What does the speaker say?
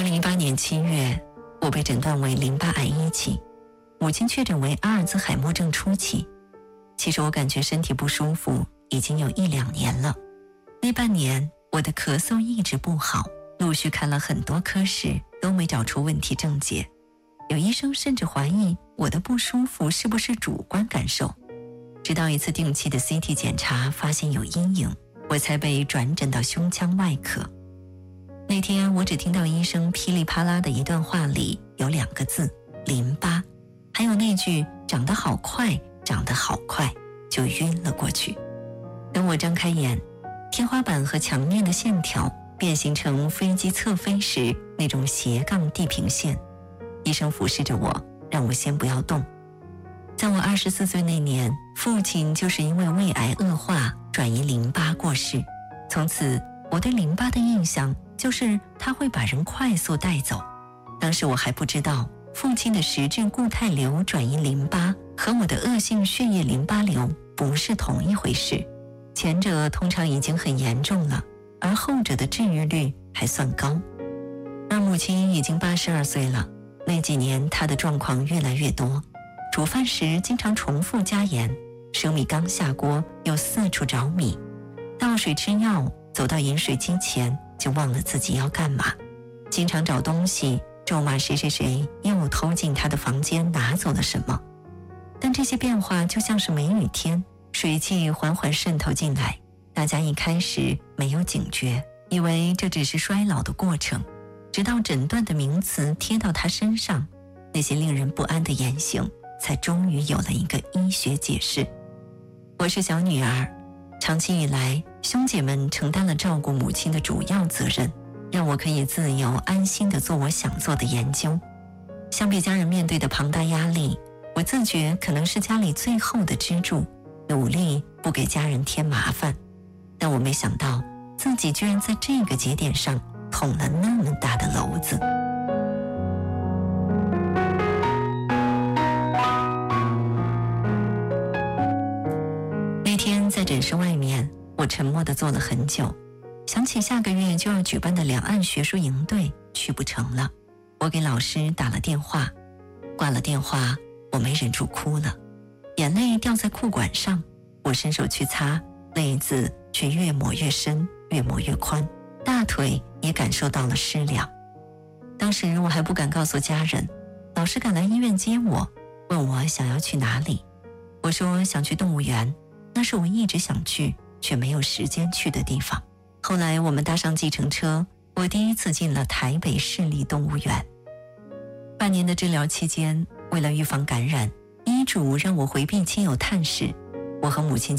2018年7月，我被诊断为淋巴癌1期，母亲确诊为阿尔兹海默症初期。其实我感觉身体不舒服已经有1-2年了。那半年我的咳嗽一直不好，陆续看了很多科室都没找出问题症结。有医生甚至怀疑我的不舒服是不是主观感受。直到一次定期的 CT 检查发现有阴影，我才被转诊到胸腔外科。那天我只听到医生噼里啪啦的一段话里有2个字：淋巴，还有那句长得好快，长得好快，就晕了过去。等我张开眼，天花板和墙面的线条变形成飞机侧飞时那种斜杠地平线。医生俯视着我，让我先不要动。在我24岁那年，父亲就是因为胃癌恶化转移淋巴过世。从此我对淋巴的印象就是它会把人快速带走。当时我还不知道父亲的实质固态瘤转移淋巴和我的恶性血液淋巴瘤不是同一回事，前者通常已经很严重了，而后者的治愈率还算高。而母亲已经82岁了，那几年她的状况越来越多，煮饭时经常重复加盐，生米刚下锅又四处找米，倒水吃药，走到饮水机前就忘了自己要干嘛，经常找东西，咒骂谁谁谁又偷进他的房间拿走了什么。但这些变化就像是梅雨天，水汽缓缓渗透进来，大家一开始没有警觉，以为这只是衰老的过程，直到诊断的名词贴到他身上，那些令人不安的言行才终于有了一个医学解释。我是小女儿，长期以来兄姐们承担了照顾母亲的主要责任，让我可以自由安心地做我想做的研究。相比家人面对的庞大压力，我自觉可能是家里最后的支柱，努力不给家人添麻烦。但我没想到自己居然在这个节点上捅了那么大的篓子。那天在诊室外面，我沉默地坐了很久，想起下个月就要举办的两岸学术营队去不成了。我给老师打了电话，挂了电话，我没忍住哭了，眼泪掉在裤管上，我伸手去擦，泪渍却越抹越深，越抹越宽，大腿也感受到了湿凉。当时我还不敢告诉家人，老师赶来医院接我，问我想要去哪里。我说想去动物园，那是我一直想去却没有时间去的地方。后来我们搭上计程车，我第一次进了台北市立动物园。半年的治疗期间，为了预防感染，医嘱让我回避亲友探视，我和母亲